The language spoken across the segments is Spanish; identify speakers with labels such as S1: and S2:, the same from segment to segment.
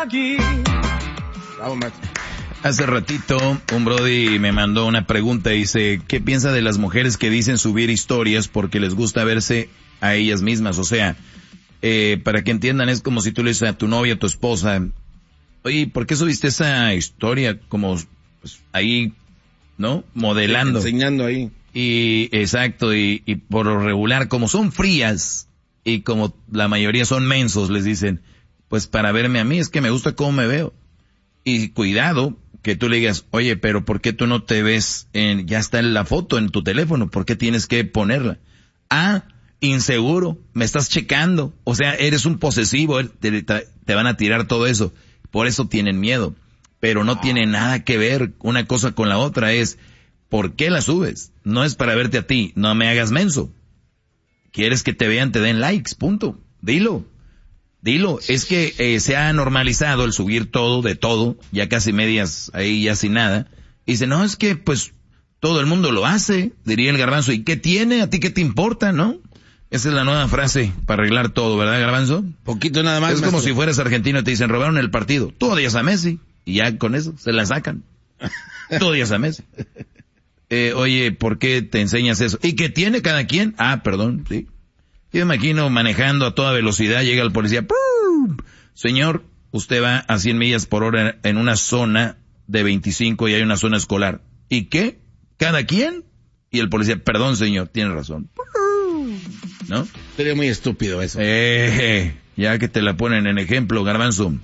S1: Bravo, Max.
S2: Hace ratito un brody me mandó una pregunta, dice, ¿qué piensa de las mujeres que dicen subir historias porque les gusta verse a ellas mismas? O sea, para que entiendan, es como si tú le dices a tu novia, a tu esposa, oye, ¿por qué subiste esa historia? Como pues, ahí, ¿no? Modelando.
S1: Sí, enseñando ahí.
S2: Y exacto, y por lo regular, como son frías y como la mayoría son mensos, les dicen, pues para verme a mí es que me gusta cómo me veo. Y cuidado que tú le digas, oye, pero ¿por qué tú no te ves ya está en la foto en tu teléfono? ¿Por qué tienes que ponerla? Ah, inseguro, me estás checando, o sea, eres un posesivo, te van a tirar todo eso. Por eso tienen miedo, pero no tiene nada que ver una cosa con la otra, es, ¿por qué la subes? No es para verte a ti, no me hagas menso. ¿Quieres que te vean, te den likes? Punto. Dilo, es que se ha normalizado el subir todo, de todo, ya casi medias ahí ya sin nada. Y dice, no, es que pues todo el mundo lo hace, diría el Garbanzo, ¿y qué tiene? ¿A ti qué te importa, no? Esa es la nueva frase para arreglar todo, ¿verdad, Garbanzo?
S1: Poquito nada más.
S2: Es como si fueras argentino y te dicen, robaron el partido. Tú odias a Messi. Y ya con eso se la sacan. Tú odias a Messi. Oye, ¿por qué te enseñas eso? ¿Y qué tiene cada quien? Ah, perdón, sí. Yo me imagino manejando a toda velocidad, llega el policía. ¡Pum! Señor, usted va a 100 millas por hora en una zona de 25 y hay una zona escolar. ¿Y qué? ¿Cada quien? Y el policía, perdón señor, tiene razón. ¿No?
S1: Sería muy estúpido eso.
S2: Ya que te la ponen en ejemplo, Garbanzo.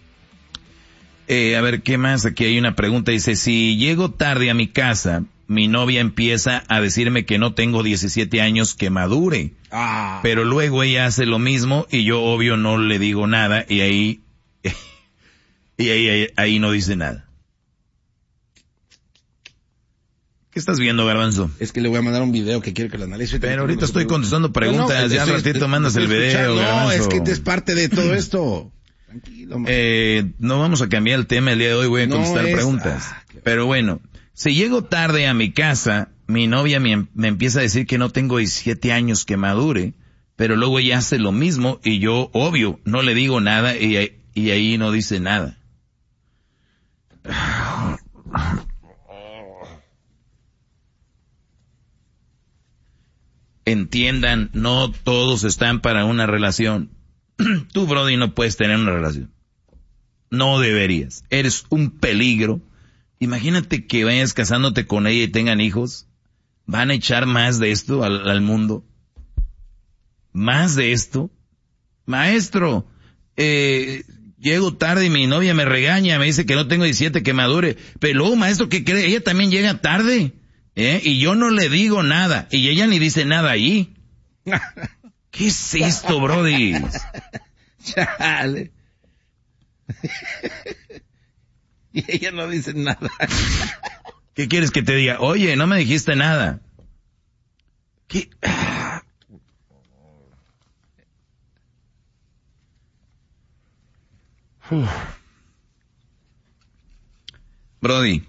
S2: A ver, ¿qué más? Aquí hay una pregunta. Dice, si llego tarde a mi casa, mi novia empieza a decirme que no tengo 17 años, que madure. Pero luego ella hace lo mismo y yo obvio no le digo nada y ahí no dice nada. ¿Qué estás viendo, Garbanzo?
S1: Es que le voy a mandar un video que quiero que lo analice.
S2: Pero ahorita estoy contestando preguntas, ya al ratito mandas el video, Garbanzo.
S1: No, es que es parte de todo esto. Tranquilo, man.
S2: No vamos a cambiar el tema el día de hoy, voy a contestar preguntas. Pero bueno, si llego tarde a mi casa, mi novia me empieza a decir que no tengo 17 años, que madure, pero luego ella hace lo mismo y yo, obvio, no le digo nada y ahí no dice nada. Entiendan, no todos están para una relación. Tú, Brody, no puedes tener una relación. No deberías. Eres un peligro. Imagínate que vayas casándote con ella y tengan hijos. ¿Van a echar más de esto al mundo? ¿Más de esto? Maestro, llego tarde y mi novia me regaña, me dice que no tengo 17, que madure. Pero luego, maestro, ¿qué cree? Ella también llega tarde. Y yo no le digo nada. Y ella ni dice nada ahí. ¿Qué es esto, Brody?
S1: Chale. Y ella no dice nada.
S2: ¿Qué quieres que te diga? Oye, no me dijiste nada. ¿Qué? Brody,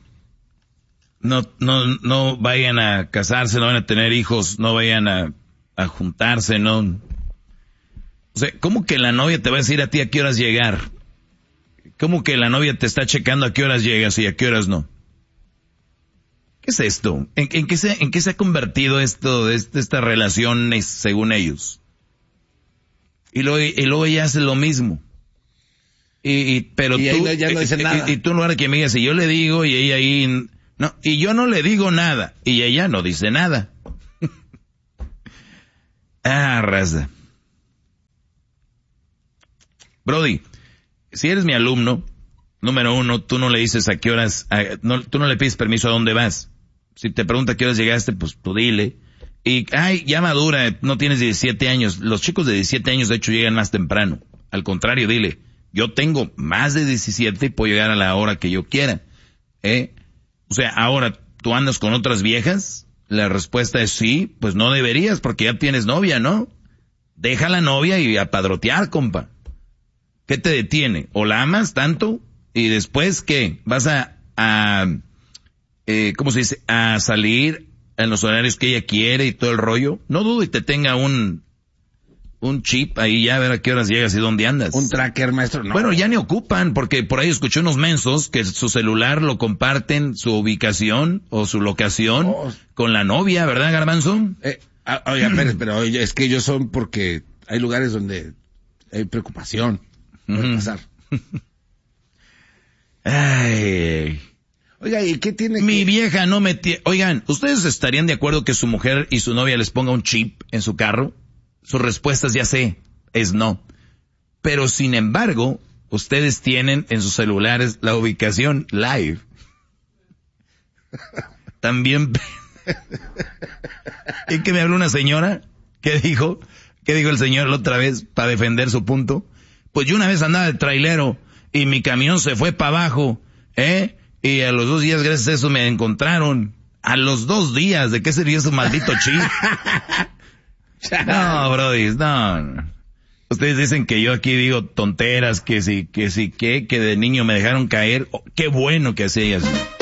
S2: no vayan a casarse, no van a tener hijos, no vayan a juntarse, no. O sea, ¿cómo que la novia te va a decir a ti a qué horas llegar? ¿Cómo que la novia te está checando a qué horas llegas y a qué horas no? ¿Qué es esto? ¿En qué se ha convertido esto, estas relaciones según ellos? Y luego ella hace lo mismo. Pero
S1: y
S2: tú,
S1: ya no dice nada.
S2: Y tú en lugar de que me digas, y yo le digo, y ella ahí, no, y yo no le digo nada, y ella no dice nada. Raza. Brody, si eres mi alumno, número uno, tú no le dices a qué horas, tú no le pides permiso a dónde vas. Si te pregunta a qué horas llegaste, pues tú dile. Y, ya madura, no tienes 17 años. Los chicos de 17 años, de hecho, llegan más temprano. Al contrario, dile, yo tengo más de 17 y puedo llegar a la hora que yo quiera. O sea, ahora, ¿tú andas con otras viejas? La respuesta es sí, pues no deberías porque ya tienes novia, ¿no? Deja la novia y a padrotear, compa. ¿Qué te detiene? ¿O la amas tanto? ¿Y después qué? ¿Vas ¿cómo se dice? A salir en los horarios que ella quiere y todo el rollo? No dudo y te tenga un un chip ahí ya a ver a qué horas llegas y dónde andas.
S1: Un tracker, maestro, no.
S2: Bueno, ya ni ocupan, porque por ahí escuché unos mensos que su celular lo comparten, su ubicación o su locación con la novia, ¿verdad, Garbanzo?
S1: Oiga, pero oye, es que ellos son porque hay lugares donde hay preocupación. Puede pasar.
S2: Ay.
S1: Oiga, ¿y qué tiene
S2: Mi vieja no me Oigan, ¿ustedes estarían de acuerdo que su mujer y su novia les ponga un chip en su carro? Sus respuestas ya sé, es no. Pero sin embargo, ustedes tienen en sus celulares la ubicación live. También. ¿Y que me habló una señora? ¿Qué dijo? ¿Qué dijo el señor la otra vez para defender su punto? Pues yo una vez andaba de trailero y mi camión se fue para abajo, y a los 2 días, gracias a eso, me encontraron. A los 2 días, ¿de qué servía su maldito chip? No, brody, no. Ustedes dicen que yo aquí digo tonteras, que de niño me dejaron caer. Oh, qué bueno que hacía así.